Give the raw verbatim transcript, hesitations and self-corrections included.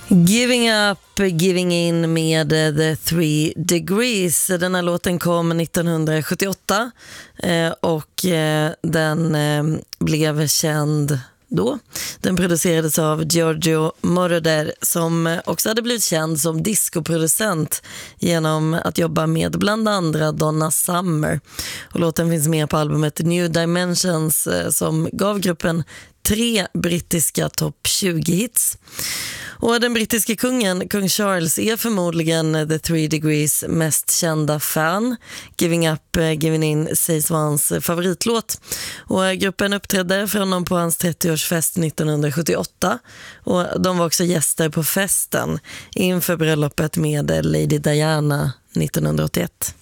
Giving Up, Giving In med The Three Degrees. Den här låten kom nittonhundrasjuttioåtta eh, och eh, den eh, blev känd då. Den producerades av Giorgio Moroder som också hade blivit känd som discoproducent genom att jobba med bland andra Donna Summer. Och låten finns med på albumet New Dimensions eh, som gav gruppen tre brittiska topp tjugo hits. Och den brittiska kungen, kung Charles, är förmodligen The Three Degrees mest kända fan. Giving Up, Giving In sägs vara hans favoritlåt. Och gruppen uppträdde för honom på hans trettioårsfest nittonhundrasjuttioåtta. Och de var också gäster på festen inför bröllopet med Lady Diana nittonhundraåttioett.